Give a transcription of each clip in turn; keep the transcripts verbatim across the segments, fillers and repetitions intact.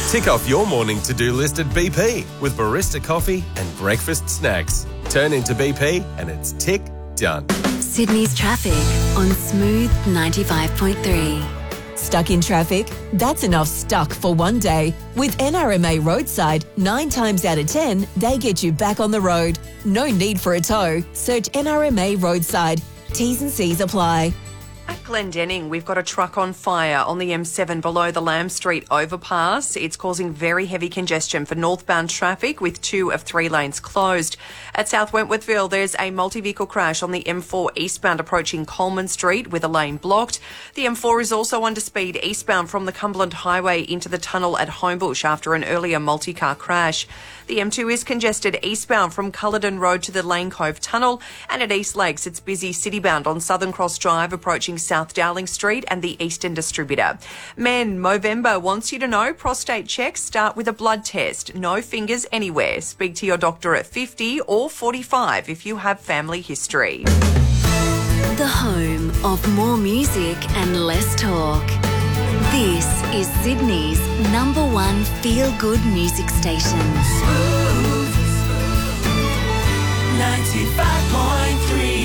Tick off your morning to-do list at B P with barista coffee and breakfast snacks. Turn into B P and it's tick done. Sydney's traffic on Smooth ninety-five point three. Stuck in traffic? That's enough stuck for one day. With N R M A Roadside, nine times out of ten, they get you back on the road. No need for a tow. Search N R M A Roadside. T's and C's apply. At Glendenning, we've got a truck on fire on the M seven below the Lamb Street overpass. It's causing very heavy congestion for northbound traffic with two of three lanes closed. At South Wentworthville, there's a multi-vehicle crash on the M four eastbound approaching Coleman Street with a lane blocked. The M four is also under speed eastbound from the Cumberland Highway into the tunnel at Homebush after an earlier multi-car crash. The M two is congested eastbound from Culloden Road to the Lane Cove Tunnel, and at East Lakes it's busy citybound on Southern Cross Drive approaching South Dowling Street and the Eastern Distributor. Men, Movember wants you to know prostate checks start with a blood test. No fingers anywhere. Speak to your doctor at fifty or forty-five if you have family history. The home of more music and less talk. This is Sydney's number one feel-good music station. Smooth ninety-five point three.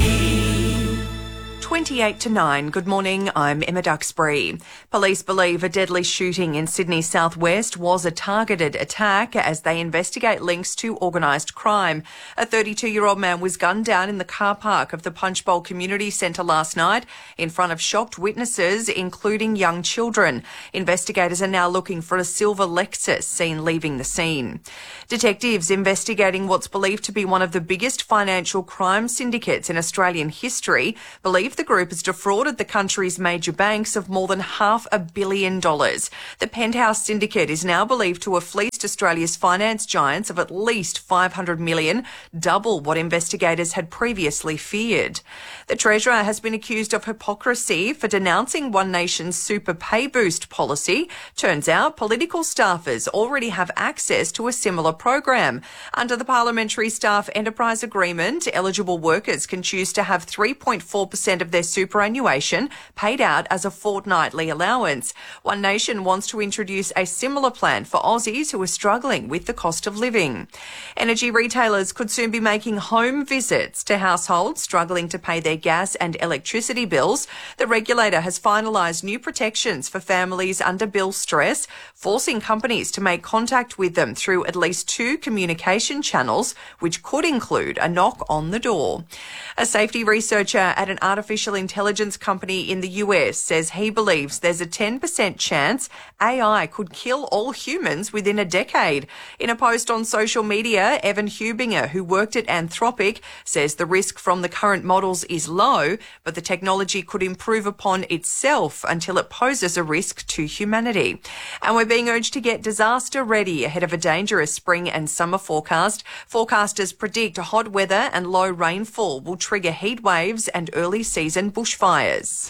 twenty-eight to nine. Good morning, I'm Emma Duxbury. Police believe a deadly shooting in Sydney's southwest was a targeted attack as they investigate links to organised crime. A thirty-two-year-old man was gunned down in the car park of the Punchbowl Community Centre last night in front of shocked witnesses, including young children. Investigators are now looking for a silver Lexus seen leaving the scene. Detectives investigating what's believed to be one of the biggest financial crime syndicates in Australian history believe the group has defrauded the country's major banks of more than half a billion dollars. The Penthouse syndicate is now believed to have fleeced Australia's finance giants of at least five hundred million dollars, double what investigators had previously feared. The Treasurer has been accused of hypocrisy for denouncing One Nation's super pay boost policy. Turns out political staffers already have access to a similar program. Under the Parliamentary Staff Enterprise Agreement, eligible workers can choose to have three point four percent of their superannuation paid out as a fortnightly allowance. One Nation wants to introduce a similar plan for Aussies who are struggling with the cost of living. Energy retailers could soon be making home visits to households struggling to pay their gas and electricity bills. The regulator has finalised new protections for families under bill stress, forcing companies to make contact with them through at least two communication channels, which could include a knock on the door. A safety researcher at an artificial intelligence company in the U S says he believes there's a ten percent chance A I could kill all humans within a decade. In a post on social media, Evan Hubinger, who worked at Anthropic, says the risk from the current models is low, but the technology could improve upon itself until it poses a risk to humanity. And we're being urged to get disaster ready ahead of a dangerous spring and summer forecast. Forecasters predict hot weather and low rainfall will trigger heat waves and early season bushfires.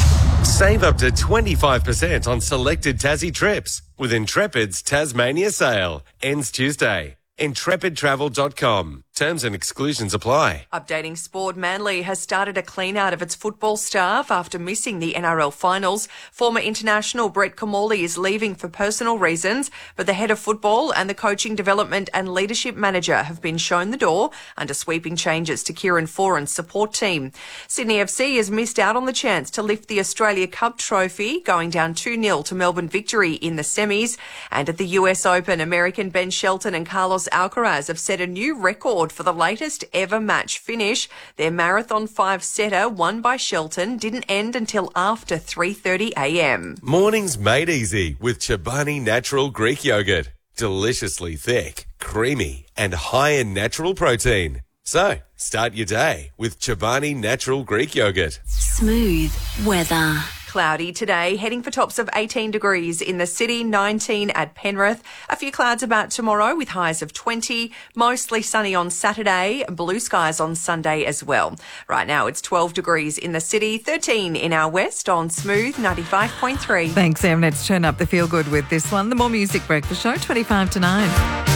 Save up to twenty-five percent on selected Tassie trips with Intrepid's Tasmania sale. Ends Tuesday. intrepid travel dot com. Terms and exclusions apply. Updating sport, Manly has started a clean-out of its football staff after missing the N R L finals. Former international Brett Kamali is leaving for personal reasons, but the head of football and the coaching development and leadership manager have been shown the door under sweeping changes to Kieran Foran's support team. Sydney F C has missed out on the chance to lift the Australia Cup trophy, going down two nil to Melbourne Victory in the semis. And at the U S Open, American Ben Shelton and Carlos Alcaraz have set a new record for the latest ever match finish. Their marathon five-setter, won by Shelton, didn't end until after three thirty a m. Mornings made easy with Chobani Natural Greek Yogurt. Deliciously thick, creamy, and high in natural protein. So, start your day with Chobani Natural Greek Yogurt. Smooth weather. Cloudy today, heading for tops of eighteen degrees in the city, nineteen at Penrith. A few clouds about tomorrow with highs of twenty. Mostly sunny on Saturday, blue skies on Sunday as well. Right now it's twelve degrees in the city, thirteen in our west on Smooth ninety-five point three. Thanks, Em. Let's turn up the feel good with this one. The More Music Breakfast Show, twenty-five to nine.